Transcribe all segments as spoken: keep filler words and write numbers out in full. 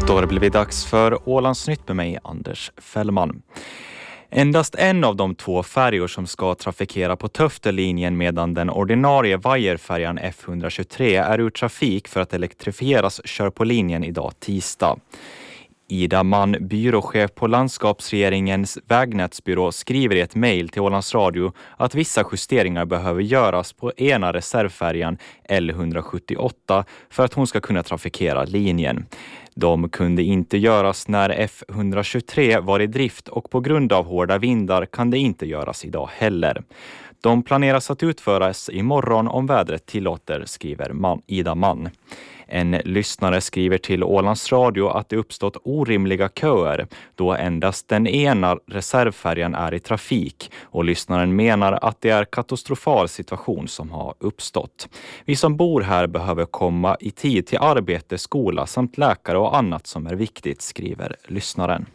Då har det blivit dags för Ålandsnytt med mig, Anders Fällman. Endast en av de två färjor som ska trafikera på Töftelinjen medan den ordinarie vajerfärjan F etthundratjugotre är ur trafik för att elektrifieras kör på linjen idag tisdag. Ida Mann, byråchef på landskapsregeringens vägnätsbyrå, skriver i ett mejl till Ålands Radio att vissa justeringar behöver göras på ena reservfärjan L etthundrasjuttioåtta för att hon ska kunna trafikera linjen. De kunde inte göras när F etthundratjugotre var i drift och på grund av hårda vindar kan det inte göras idag heller. De planeras att utföras imorgon om vädret tillåter, skriver Man, Ida Mann. En lyssnare skriver till Ålands Radio att det uppstått orimliga köer då endast den ena reservfärjan är i trafik, och lyssnaren menar att det är katastrofal situation som har uppstått. Vi som bor här behöver komma i tid till arbete, skola samt läkare och annat som är viktigt, skriver lyssnaren.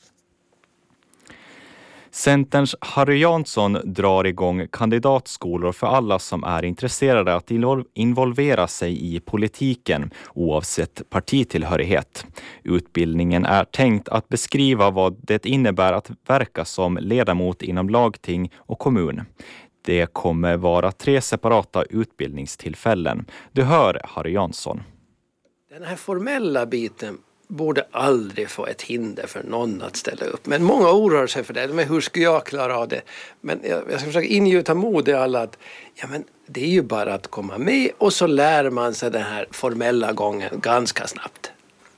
Centerns Harry Jansson drar igång kandidatskolor för alla som är intresserade att involvera sig i politiken oavsett partitillhörighet. Utbildningen är tänkt att beskriva vad det innebär att verka som ledamot inom lagting och kommun. Det kommer vara tre separata utbildningstillfällen. Du hör Harry Jansson. Den här formella biten borde aldrig få ett hinder för någon att ställa upp. Men många oroar sig för det. Men hur ska jag klara av det? Men jag, jag ska försöka ingjuta mod i alla att ja, men det är ju bara att komma med och så lär man sig den här formella gången ganska snabbt.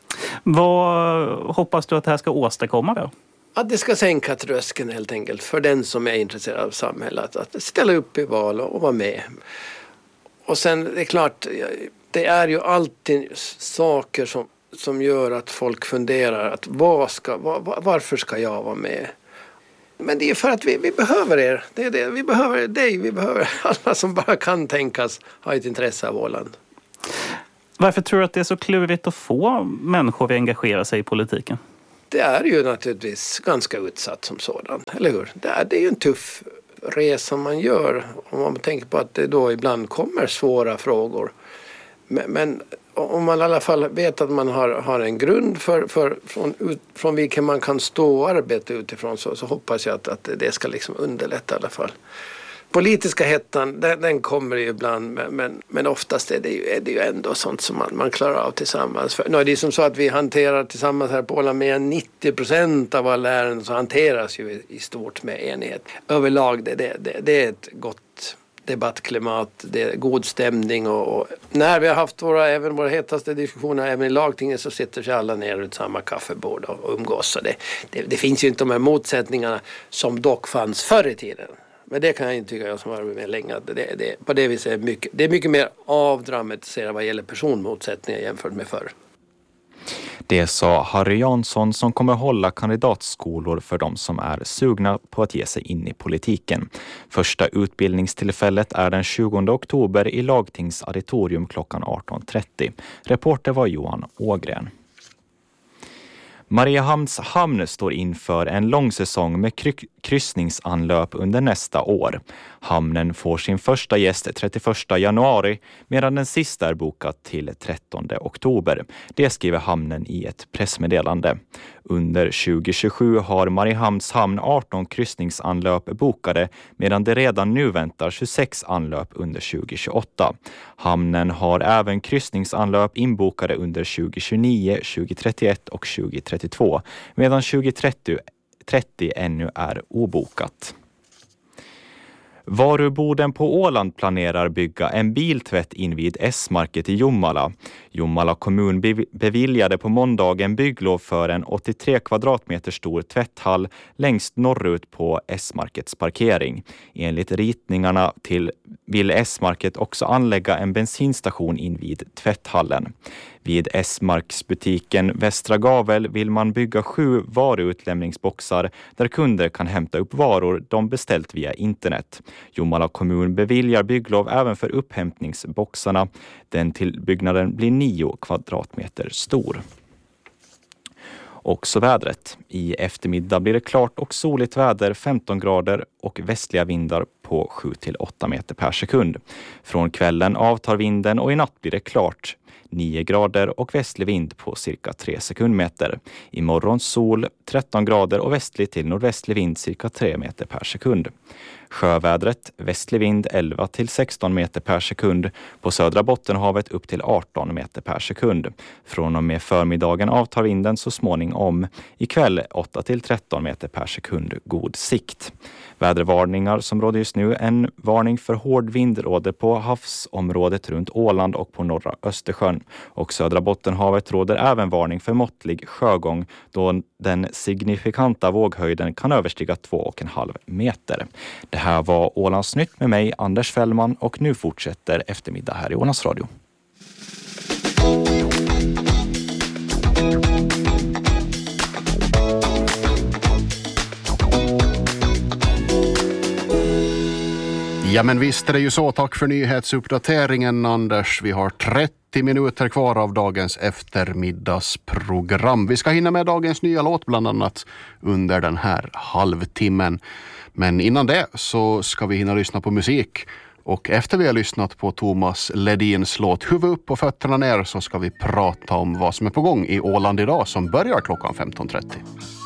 Vad hoppas du att det här ska åstadkomma då? Att det ska sänka tröskeln helt enkelt för den som är intresserad av samhället. Att ställa upp i val och, och vara med. Och sen det är klart, det är ju alltid saker som som gör att folk funderar att vad ska, var, varför ska jag vara med? Men det är för att vi, vi behöver er. Det är det. Vi behöver dig. Vi behöver alla som bara kan tänkas ha ett intresse av Åland. Varför tror du att det är så klurigt att få människor att engagera sig i politiken? Det är ju naturligtvis ganska utsatt som sådan, eller hur? Det är, det är ju en tuff resa man gör om man tänker på att det då ibland kommer svåra frågor. Men, men om man i alla fall vet att man har, har en grund för, för, från, ut, från vilken man kan stå och arbeta utifrån så, så hoppas jag att, att det ska liksom underlätta i alla fall. Politiska hettan, den, den kommer ju ibland men, men, men oftast är det, ju, är det ju ändå sånt som man, man klarar av tillsammans. För, nu är det som så att vi hanterar tillsammans här på Åland med nittio procent av alla ärenden så hanteras ju i, i stort med enighet. Överlag det, det, det, det är ett gott debattklimat, det är god stämning och, och när vi har haft våra, även våra hetaste diskussioner även i lagtinget så sitter sig alla ner runt samma kaffebord och, och umgås. Så det, det, det finns ju inte de här motsättningarna som dock fanns förr i tiden. Men det kan jag inte tycka jag som har varit med länge. Det, det, på det viset är mycket, det är mycket mer avdramatiserat vad gäller personmotsättningar jämfört med förr. Det sa Harry Jansson som kommer hålla kandidatskolor för de som är sugna på att ge sig in i politiken. Första utbildningstillfället är den tjugonde oktober i Lagtings auditorium klockan arton trettio. Reporter var Johan Ågren. Mariehamns hamn står inför en lång säsong med kry- kryssningsanlöp under nästa år. Hamnen får sin första gäst trettioförsta januari medan den sista är bokad till trettonde oktober. Det skriver hamnen i ett pressmeddelande. Under tjugo tjugosju har Mariehamns hamn arton kryssningsanlöp bokade medan det redan nu väntar tjugosex anlöp under tjugo tjugoåtta. Hamnen har även kryssningsanlöp inbokade under tjugo tjugonio, tjugo trettioett och tjugo trettiotvå medan tjugo trettio ännu är obokat. Varuboden på Åland planerar bygga en biltvätt invid S-market i Jomala. Jomala kommun beviljade på måndagen bygglov för en åttiotre kvadratmeter stor tvätthall längst norrut på S-markets parkering. Enligt ritningarna till vill S-market också anlägga en bensinstation invid tvätthallen. Vid S-marksbutiken Västra Gavel vill man bygga sju varuutlämningsboxar där kunder kan hämta upp varor de beställt via internet. Jomala kommun beviljar bygglov även för upphämtningsboxarna. Den tillbyggnaden blir nio kvadratmeter stor. Och så vädret. I eftermiddag blir det klart och soligt väder, femton grader och västliga vindar på sju till åtta meter per sekund. Från kvällen avtar vinden och i natt blir det klart. nio grader och västlig vind på cirka tre sekundmeter. Imorgon sol, tretton grader och västlig till nordvästlig vind cirka tre meter per sekund. Sjövädret, västlig vind elva till sexton meter per sekund, på södra Bottenhavet upp till arton meter per sekund. Från och med förmiddagen avtar vinden så småningom, ikväll åtta till tretton meter per sekund, god sikt. Vädervarningar som råder just nu, en varning för hård vind råder på havsområdet runt Åland och på norra Östersjön. Och södra Bottenhavet råder även varning för måttlig sjögång då den signifikanta våghöjden kan överstiga två och en halv meter. Det här var Ålandsnytt med mig, Anders Fällman, och nu fortsätter eftermiddag här i Ålands Radio. Ja, men visst är det ju så. Tack för nyhetsuppdateringen, Anders. Vi har trettio minuter kvar av dagens eftermiddagsprogram. Vi ska hinna med dagens nya låt bland annat under den här halvtimmen. Men innan det så ska vi hinna lyssna på musik. Och efter vi har lyssnat på Thomas Ledins låt Huvud upp och fötterna ner så ska vi prata om vad som är på gång i Åland idag som börjar klockan femton trettio.